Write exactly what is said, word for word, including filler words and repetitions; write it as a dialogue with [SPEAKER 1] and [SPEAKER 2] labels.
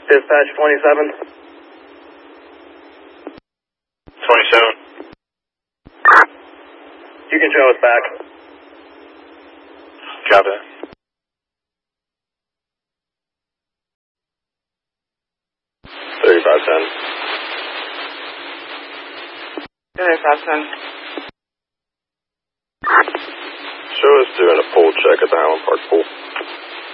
[SPEAKER 1] Dispatch twenty-seven.
[SPEAKER 2] twenty-seven.
[SPEAKER 1] You can show us back.
[SPEAKER 2] Copy. thirty-five ten.
[SPEAKER 3] thirty-five ten.
[SPEAKER 2] Show us doing a pull check at the Highland Park pool.